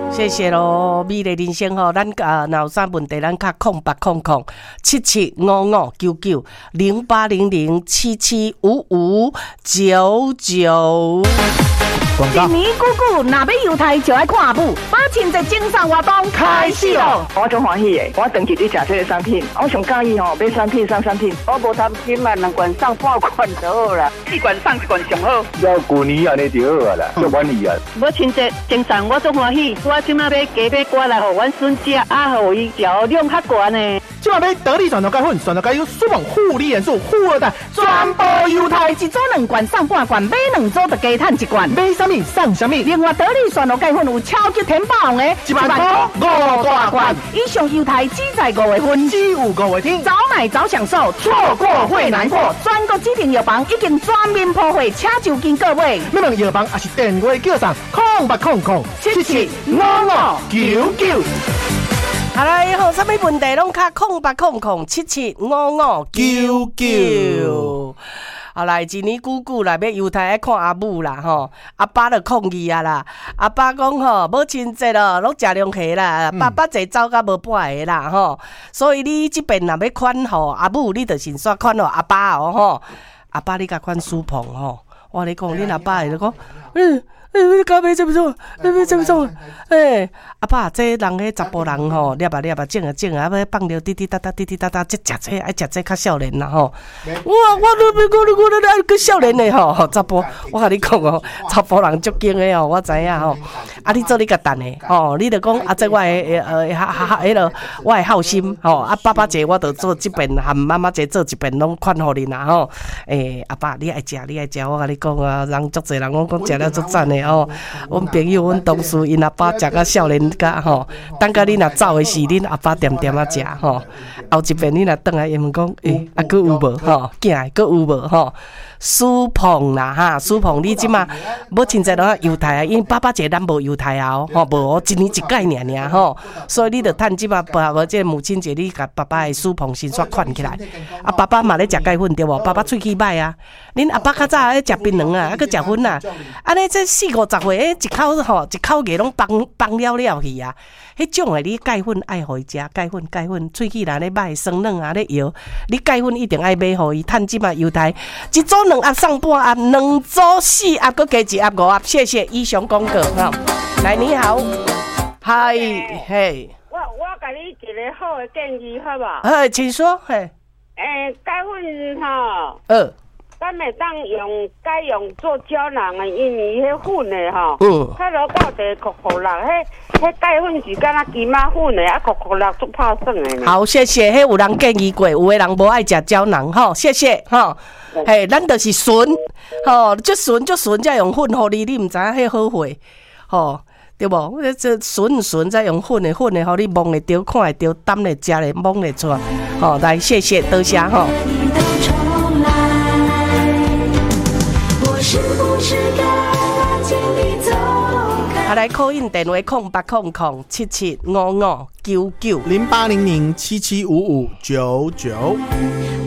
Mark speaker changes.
Speaker 1: 谢谢咯，美丽人生吼，咱若有啥问题，咱卡0800-7755-0800-7755-99。
Speaker 2: 一年久久，若要犹太就爱看母，母亲节精神活动开始咯！
Speaker 3: 我足欢喜的，我长期在吃这个产品，我上介意吼，买产品送产品，
Speaker 4: 我无贪心嘛，2罐送半罐就好啦，4罐送1罐上好。
Speaker 5: 要旧年安尼就好啦，足满意啊！
Speaker 4: 母亲节精神我足欢喜，我即马要加买瓜来，互阮孙食，互伊销量较悬呢。
Speaker 6: 即马买得力全头钙粉，全头钙有舒猛护理元素，护二代全部犹太，
Speaker 2: 一组2罐送半罐，买2组就加赚1罐，
Speaker 6: 买啥物送啥物。
Speaker 2: 另外得力全头钙粉有超级甜爆红的
Speaker 6: ，1万块5大罐，
Speaker 2: 以上犹太只在5月份，
Speaker 6: 只有5月天，
Speaker 2: 早买早享受，错过会难过。全国指定药房已经全面铺货，请就近各位。
Speaker 6: 你问药房还是电话叫上0800775599。
Speaker 1: 好啦，有啥物问题拢卡0800775599。好啦，一年久久啦，要犹太爱看阿母啦吼，阿爸就抗议啊啦。阿爸讲吼，母亲节咯，拢食凉虾啦，爸爸节走甲无半个啦吼。所以你这边若要款吼阿母，你就先煞款吼阿爸哦吼。阿爸你甲款苏鹏吼，我你讲恁阿爸会讲，咖啡这么重，这么重，阿爸，这人迄查甫人吼，捏啊，整啊，要放着滴滴答答，这食这爱食这较少年啦吼。我个少年的吼，查甫，我甲你讲哦，查甫人足劲的哦，我知影吼。啊，你做你甲等的吼，你着讲啊，这我迄落我的孝心吼，啊，爸爸节我着做这边，含妈妈节做一边，拢款互你啦吼。阿爸，你爱食，我甲你讲啊，人足侪人讲食了足赞的。哦，阮朋友、阮同事，因阿爸食到少年家吼，等甲你若走的时，恁阿爸点啊食吼。后一遍你若转来，伊问讲，还佫有无吼？囝佫有无吼？苏鹏啦哈，苏鹏，你即马母亲节拢犹太啊，因为爸爸节咱无犹太啊，吼，无一年一届尔吼，所以你着趁即马无这母亲节，你甲爸爸的苏鹏先煞款起来。啊，爸爸嘛咧食钙粉对无？爸爸喙齿歹啊，恁阿爸较早咧食槟榔啊，佫食粉啊，安尼这40-50岁，一口牙拢崩了去啊！迄种诶，你钙粉爱互伊食，钙粉，喙齿若咧歹酸软啊咧摇，你钙粉一定爱买互伊，趁即马犹太一组2盒送半盒，2组4盒，佫加1盒5盒，谢谢以上广告哈。来，你好，嗨，嘿，
Speaker 7: 我甲你一个好的建议，好无？
Speaker 1: 请说，嘿。
Speaker 7: 钙粉吼，咱会当改用做胶囊的，因为迄粉的吼，较落到地酷辣，迄钙粉是敢若金仔粉的，啊酷辣足拍算的。
Speaker 1: 好，谢谢，迄有人建议过，有的人无爱食胶囊吼，谢谢吼。嘿，咱就是纯吼，足纯才用粉互你，你毋知影迄好货吼。对无？这纯再用粉的，互你摸会着、看会着、担会食咧、摸会出来。好，来，谢谢，多谢吼。好，来call in电话08007755990800775599。